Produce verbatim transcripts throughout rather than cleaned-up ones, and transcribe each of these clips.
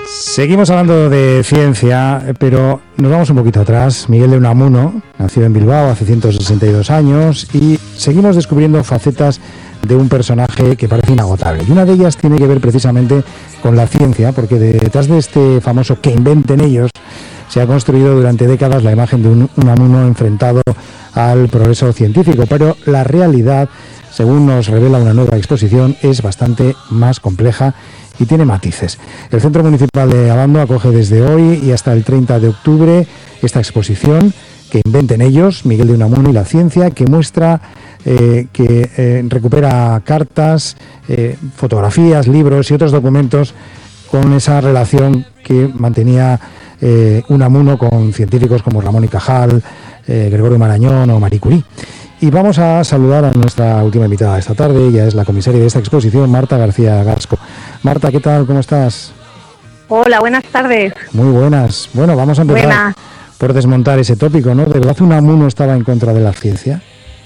Seguimos hablando de ciencia, pero nos vamos un poquito atrás. Miguel de Unamuno nació en Bilbao hace ciento sesenta y dos años y seguimos descubriendo facetas de un personaje que parece inagotable. Y una de ellas tiene que ver precisamente con la ciencia, porque detrás de este famoso que inventen ellos se ha construido durante décadas la imagen de un Unamuno enfrentado al progreso científico, pero la realidad, según nos revela una nueva exposición, es bastante más compleja y tiene matices. El Centro Municipal de Abando acoge desde hoy y hasta el treinta de octubre esta exposición que inventen ellos, Miguel de Unamuno y la ciencia, que muestra, eh, que eh, recupera cartas, eh, fotografías, libros y otros documentos con esa relación que mantenía eh, Unamuno con científicos como Ramón y Cajal, eh, Gregorio Marañón o Marie Curie. Y vamos a saludar a nuestra última invitada esta tarde. Ella es la comisaria de esta exposición, Marta García Gasco. Marta, ¿qué tal? ¿Cómo estás? Hola, buenas tardes. Muy buenas. Bueno, vamos a empezar buenas. por desmontar ese tópico, ¿no? ¿De verdad Unamuno estaba en contra de la ciencia?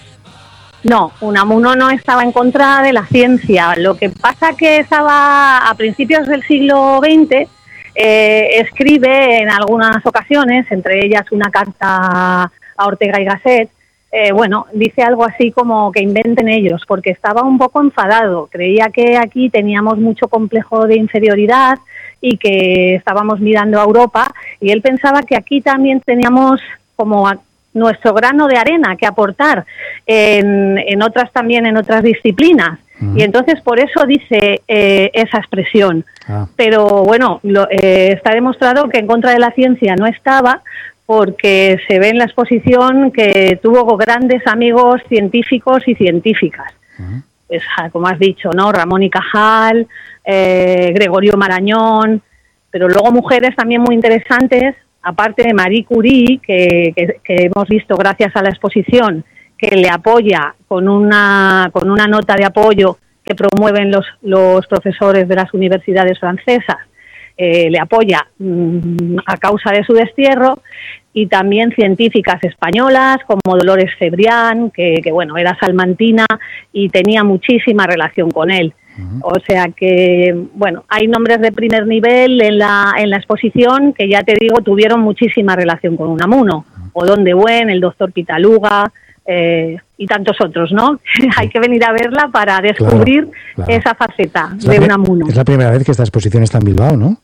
No, Unamuno no estaba en contra de la ciencia. Lo que pasa que estaba a principios del siglo veinte, eh, escribe en algunas ocasiones, entre ellas una carta a Ortega y Gasset. Eh, bueno, dice algo así como que inventen ellos, porque estaba un poco enfadado. Creía que aquí teníamos mucho complejo de inferioridad y que estábamos mirando a Europa, y él pensaba que aquí también teníamos como a nuestro grano de arena que aportar en, en otras también, en otras disciplinas. Uh-huh. Y entonces por eso dice eh, esa expresión. Ah. Pero bueno, lo, eh, está demostrado que en contra de la ciencia no estaba, porque se ve en la exposición que tuvo grandes amigos científicos y científicas. Uh-huh. Pues, como has dicho, ¿no? Ramón y Cajal, eh, Gregorio Marañón, pero luego mujeres también muy interesantes, aparte de Marie Curie, que, que, que hemos visto gracias a la exposición, que le apoya con una, con una nota de apoyo que promueven los, los profesores de las universidades francesas. Eh, le apoya mmm, a causa de su destierro, y también científicas españolas como Dolores Cebrián, que, que bueno, era salmantina y tenía muchísima relación con él. Uh-huh. O sea que, bueno, hay nombres de primer nivel en la, en la exposición que, ya te digo, tuvieron muchísima relación con Unamuno. Uh-huh. Odón de Buen, el doctor Pitaluga, eh, y tantos otros, ¿no? Sí. Hay que venir a verla para descubrir claro, claro. esa faceta de Unamuno. Es la primera vez que esta exposición está en Bilbao, ¿no?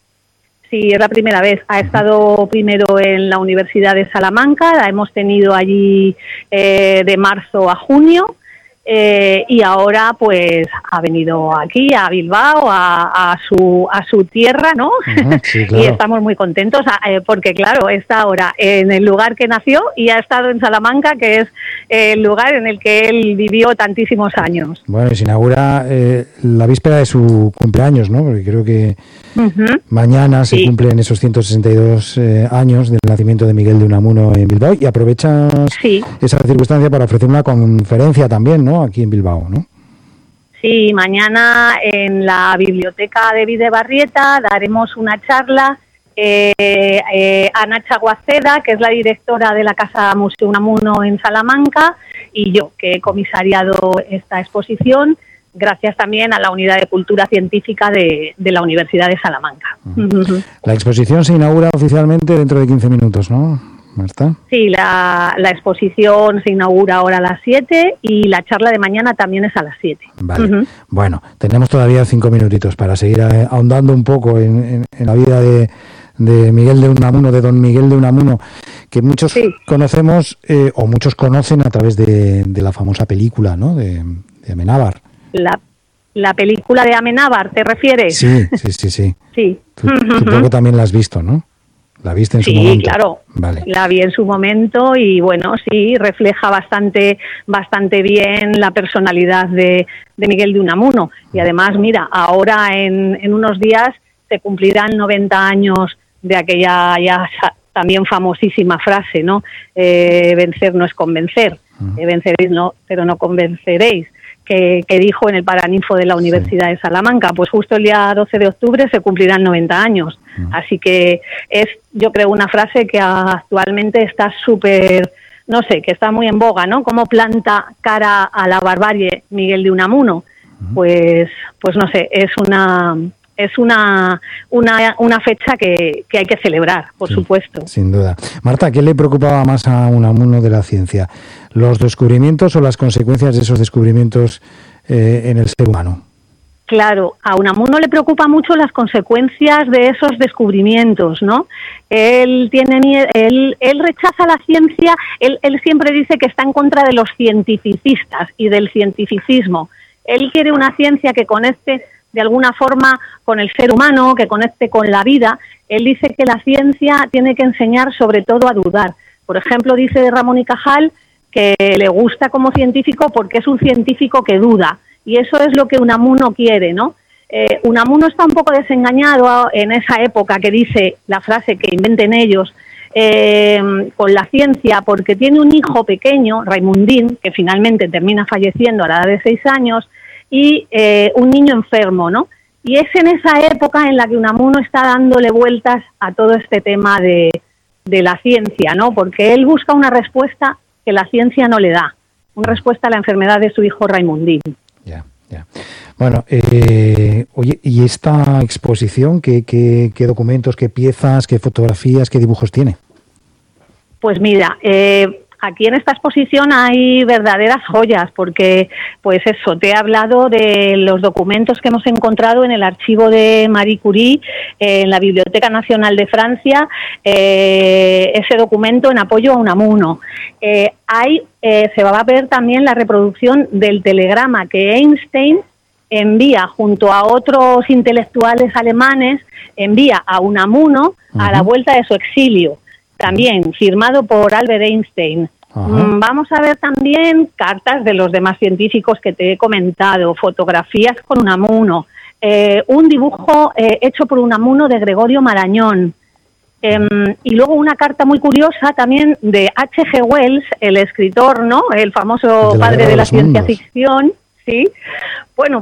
Sí, es la primera vez. Ha estado primero en la Universidad de Salamanca, la hemos tenido allí eh, de marzo a junio, eh, y ahora pues ha venido aquí a Bilbao, a, a su a su tierra, ¿no? Uh-huh, sí, claro. Y estamos muy contentos eh, porque, claro, está ahora en el lugar que nació y ha estado en Salamanca, que es el lugar en el que él vivió tantísimos años. Bueno, y se inaugura eh, la víspera de su cumpleaños, ¿no? Porque creo que uh-huh. mañana se sí. cumplen esos ciento sesenta y dos eh, años del nacimiento de Miguel de Unamuno en Bilbao, y aprovechas sí. esa circunstancia para ofrecer una conferencia también, ¿no? Aquí en Bilbao, ¿no? Sí, mañana en la biblioteca de Bidebarrieta daremos una charla. Eh, eh, Ana Chaguaceda, que es la directora de la Casa Museo Unamuno en Salamanca, y yo, que he comisariado esta exposición, gracias también a la Unidad de Cultura Científica de, de la Universidad de Salamanca. Uh-huh. La exposición se inaugura oficialmente dentro de quince minutos, ¿no, Marta? Sí, la, la exposición se inaugura ahora a las siete y la charla de mañana también es a las siete. Vale. Uh-huh. Bueno, tenemos todavía cinco minutitos para seguir ahondando un poco en, en, en la vida de, de Miguel de Unamuno, de don Miguel de Unamuno, que muchos sí. conocemos eh, o muchos conocen a través de, de la famosa película, ¿no? de, de Amenábar. La, la película de Amenábar, ¿te refieres? Sí, sí, sí, sí. sí. Tú, supongo que también la has visto, ¿no? ¿La viste en sí, su momento? Sí, claro. Vale. La vi en su momento y, bueno, sí, refleja bastante bastante bien la personalidad de, de Miguel de Unamuno. Y además, mira, ahora en, en unos días se cumplirán noventa años de aquella ya también famosísima frase, ¿no? Eh, vencer no es convencer. Uh-huh. Eh, venceréis, no, pero no convenceréis. Que, que dijo en el Paraninfo de la Universidad sí. de Salamanca. Pues justo el día doce de octubre se cumplirán noventa años. Uh-huh. Así que es, yo creo, una frase que actualmente está súper, no sé, que está muy en boga, ¿no? ¿Cómo planta cara a la barbarie Miguel de Unamuno? Uh-huh. Pues, pues no sé, es una, es una, una, una fecha que, que hay que celebrar, por sí, supuesto. Sin duda. Marta, ¿qué le preocupaba más a Unamuno de la ciencia? ¿Los descubrimientos o las consecuencias de esos descubrimientos eh, en el ser humano? Claro, a Unamuno le preocupa mucho las consecuencias de esos descubrimientos, ¿no? Él tiene miedo, él, él rechaza la ciencia, él, él siempre dice que está en contra de los cientificistas y del cientificismo. Él quiere una ciencia que conecte de alguna forma con el ser humano, que conecte con la vida. Él dice que la ciencia tiene que enseñar sobre todo a dudar. Por ejemplo, dice Ramón y Cajal que le gusta como científico porque es un científico que duda. Y eso es lo que Unamuno quiere, ¿no? Eh, Unamuno está un poco desengañado en esa época que dice la frase que inventen ellos eh, con la ciencia, porque tiene un hijo pequeño, Raimundín, que finalmente termina falleciendo a la edad de seis años, y eh, un niño enfermo, ¿no? Y es en esa época en la que Unamuno está dándole vueltas a todo este tema de, de la ciencia, ¿no? Porque él busca una respuesta que la ciencia no le da, una respuesta a la enfermedad de su hijo Raimundín. Ya, ya. Bueno, eh, oye, ¿y esta exposición qué, qué, qué documentos, qué piezas, qué fotografías, qué dibujos tiene? Pues mira, eh, aquí en esta exposición hay verdaderas joyas, porque, pues eso, te he hablado de los documentos que hemos encontrado en el archivo de Marie Curie, eh, en la Biblioteca Nacional de Francia, eh, ese documento en apoyo a Unamuno. Eh, hay, eh, se va a ver también la reproducción del telegrama que Einstein envía junto a otros intelectuales alemanes, envía a Unamuno uh-huh. a la vuelta de su exilio, también firmado por Albert Einstein. Uh-huh. Vamos a ver también cartas de los demás científicos que te he comentado, fotografías con Unamuno, eh, un dibujo eh, hecho por Unamuno de Gregorio Marañón, eh, y luego una carta muy curiosa también de H G Wells, el escritor, ¿no? El famoso de padre de la ciencia ficción, sí. Bueno,